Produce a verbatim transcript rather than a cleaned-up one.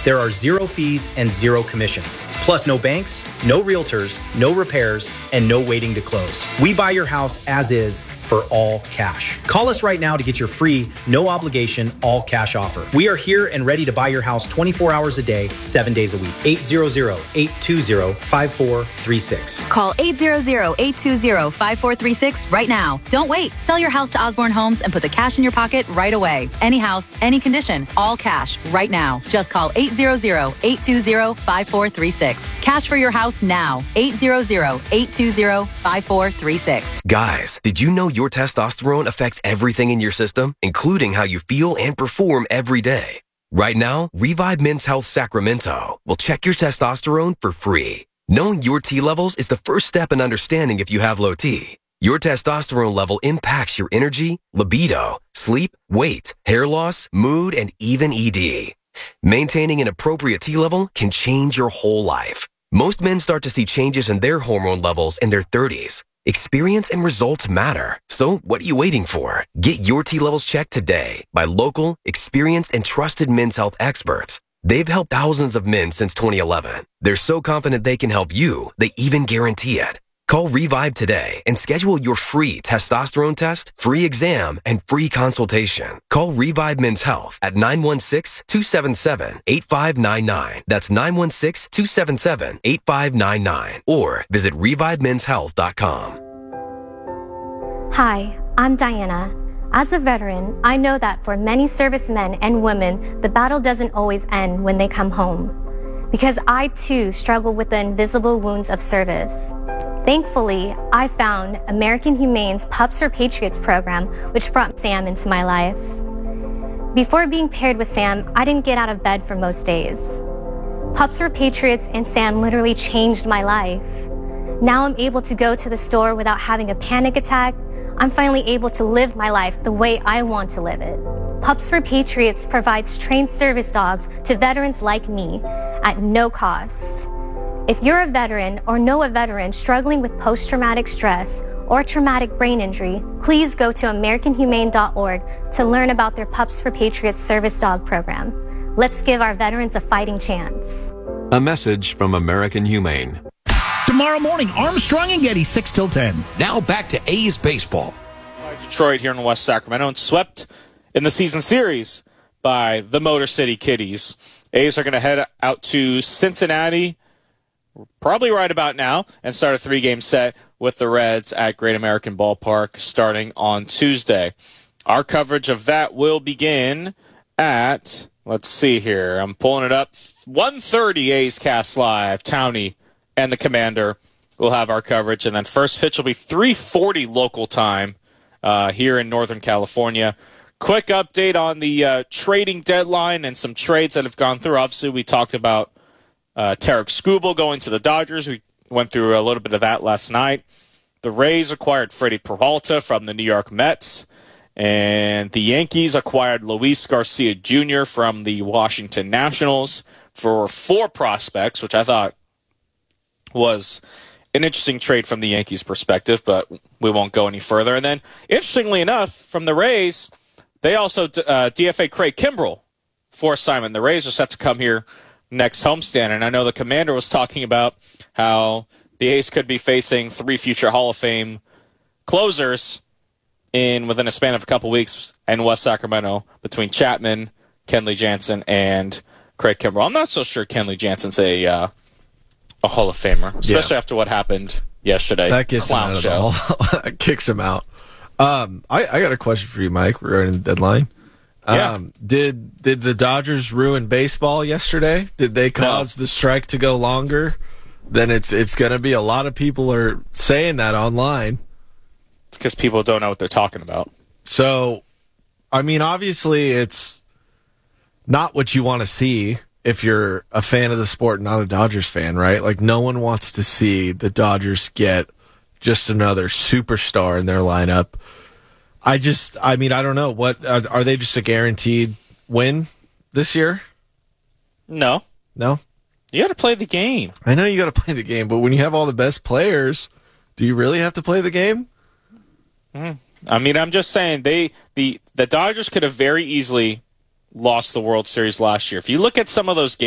There are zero fees and zero commissions. Plus no banks, no realtors, no repairs, and no waiting to close. We buy your house as is for all cash. Call us right now to get your free, no obligation, all cash offer. We are here and ready to buy your house twenty-four hours a day, seven days a week. eight hundred, eight two zero, five four three six. Call eight hundred, eight two zero, five four three six right now. Don't wait. Sell your house to Osborne Homes and put the cash in your pocket right away. Any house, any condition, all cash right now. Just call eight hundred, eight two zero, five four three six. Cash for your house now. eight hundred, eight two zero, five four three six. Guys, did you know your testosterone affects everything in your system, including how you feel and perform every day? Right now, Revive Men's Health Sacramento will check your testosterone for free. Knowing your T levels is the first step in understanding if you have low T. Your testosterone level impacts your energy, libido, sleep, weight, hair loss, mood, and even E D. Maintaining an appropriate T level can change your whole life. Most men start to see changes in their hormone levels in their thirties. Experience and results matter. So what are you waiting for? Get your T levels checked today by local, experienced, and trusted men's health experts. They've helped thousands of men since twenty eleven. They're so confident they can help you, they even guarantee it. Call Revive today and schedule your free testosterone test, free exam, and free consultation. Call Revive Men's Health at nine one six, two seven seven, eight five nine nine. That's nine one six, two seven seven, eight five nine nine. Or visit revive men's health dot com. Hi, I'm Diana. As a veteran, I know that for many servicemen and women, the battle doesn't always end when they come home. Because I too struggle with the invisible wounds of service. Thankfully, I found American Humane's Pups for Patriots program, which brought Sam into my life. Before being paired with Sam, I didn't get out of bed for most days. Pups for Patriots and Sam literally changed my life. Now I'm able to go to the store without having a panic attack. I'm finally able to live my life the way I want to live it. Pups for Patriots provides trained service dogs to veterans like me at no cost. If you're a veteran or know a veteran struggling with post-traumatic stress or traumatic brain injury, please go to american humane dot org to learn about their Pups for Patriots service dog program. Let's give our veterans a fighting chance. A message from American Humane. Tomorrow morning, Armstrong and Getty, six till ten. Now back to A's baseball. Detroit here in West Sacramento and swept in the season series by the Motor City Kitties. A's are going to head out to Cincinnati probably right about now and start a three-game set with the Reds at Great American Ballpark starting on Tuesday. Our coverage of that will begin at, let's see here, I'm pulling it up, one thirty A's Cast Live. Towney and the Commander will have our coverage, and then first pitch will be three forty local time uh, here in Northern California. Quick update on the uh, trading deadline and some trades that have gone through. Obviously, we talked about Uh, Tarek Skubal going to the Dodgers. We went through a little bit of that last night. The Rays acquired Freddie Peralta from the New York Mets. And the Yankees acquired Luis Garcia Junior from the Washington Nationals for four prospects, which I thought was an interesting trade from the Yankees' perspective, but we won't go any further. And then, interestingly enough, from the Rays, they also uh, D F A Craig Kimbrell for assignment. The Rays are set to come here next homestand, and I know the Commander was talking about how the A's could be facing three future Hall of Fame closers in within a span of a couple weeks in West Sacramento between Chapman, Kenley Jansen, and Craig Kimbrell. I'm not so sure Kenley Jansen's a uh, a Hall of Famer, especially yeah. after what happened yesterday. That gets Clown him out show. of the hall. That kicks him out. Um, I, I got a question for you, Mike, regarding the deadline. Yeah. Um, did did the Dodgers ruin baseball yesterday? Did they cause no. the strike to go longer? Then it's it's going to be a lot of people are saying that online. It's because people don't know what they're talking about. So, I mean, obviously, it's not what you want to see if you're a fan of the sport, not a Dodgers fan, right? Like, no one wants to see the Dodgers get just another superstar in their lineup. I just, I mean, I don't know. What are, are they just a guaranteed win this year? No. No? You got to play the game. I know you got to play the game, but when you have all the best players, do you really have to play the game? Mm. I mean, I'm just saying they the the Dodgers could have very easily lost the World Series last year. If you look at some of those games,